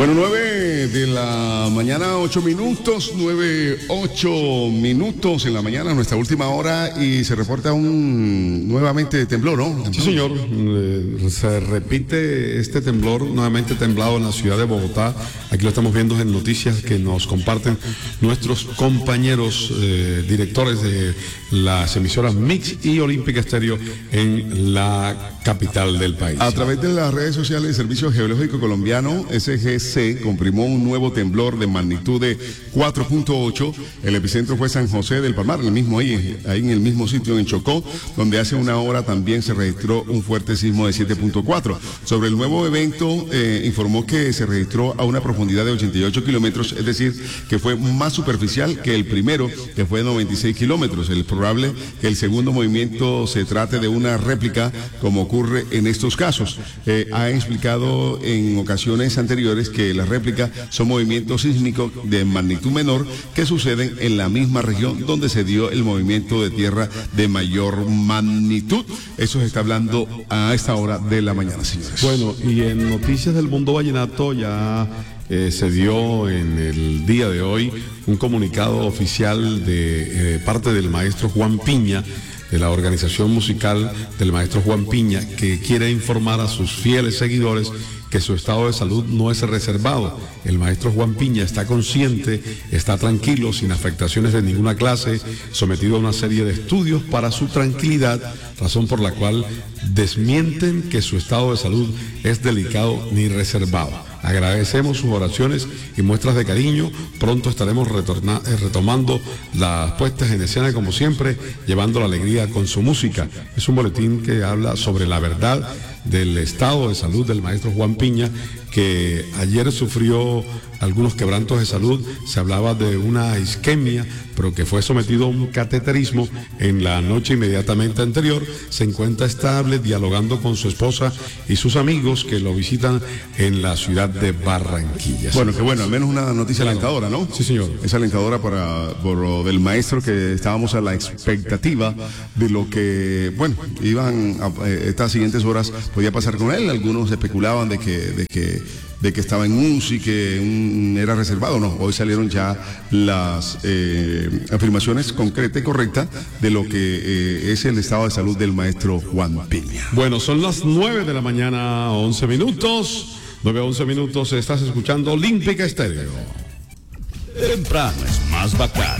Bueno, 9 de la mañana, 8 minutos, 8 minutos en la mañana, nuestra última hora, y se reporta nuevamente temblor, ¿no? Sí, señor, se repite este temblor, nuevamente temblado en la ciudad de Bogotá. Aquí lo estamos viendo en noticias que nos comparten nuestros compañeros directores de las emisoras Mix y Olímpica Estéreo en la capital del país. A través de las redes sociales del Servicio Geológico Colombiano, SGC, confirmó un nuevo temblor de magnitud de 4.8. El epicentro fue San José del Palmar, ahí en el mismo sitio en Chocó, donde hace una hora también se registró un fuerte sismo de 7.4. Sobre el nuevo evento, informó que se registró a una profundidad de 88 kilómetros, es decir, que fue más superficial que el primero, que fue de 96 kilómetros. Es probable que el segundo movimiento se trate de una réplica, como ocurre en estos casos. Ha explicado en ocasiones anteriores que las réplicas son movimientos sísmicos de magnitud menor que suceden en la misma región donde se dio el movimiento de tierra de mayor magnitud. Eso se está hablando a esta hora de la mañana, señores. Bueno, y en Noticias del Mundo Vallenato ya se dio en el día de hoy un comunicado oficial de parte del maestro Juan Piña, de la organización musical del maestro Juan Piña, que quiere informar a sus fieles seguidores que su estado de salud no es reservado. El maestro Juan Piña está consciente, está tranquilo, sin afectaciones de ninguna clase, sometido a una serie de estudios para su tranquilidad, razón por la cual desmienten que su estado de salud es delicado ni reservado. Agradecemos sus oraciones y muestras de cariño. Pronto estaremos retomando las puestas en escena como siempre, llevando la alegría con su música. Es un boletín que habla sobre la verdad del estado de salud del maestro Juan Piña, que ayer sufrió algunos quebrantos de salud. Se hablaba de una isquemia, pero que fue sometido a un cateterismo en la noche inmediatamente anterior. Se encuentra estable, dialogando con su esposa y sus amigos que lo visitan en la ciudad de Barranquilla. Bueno, que bueno, al menos una noticia alentadora, ¿no? Sí, señor. Es alentadora por lo del maestro, que estábamos a la expectativa de lo que, bueno, iban a estas siguientes horas, podía pasar con él. Algunos especulaban de que estaba en UCI, que era reservado. No, hoy salieron ya las afirmaciones concretas y correctas de lo que es el estado de salud del maestro Juan Piña. Bueno, son las 9 de la mañana, 11 minutos. 9-11 minutos, estás escuchando Olímpica Estéreo. Temprano es más bacán.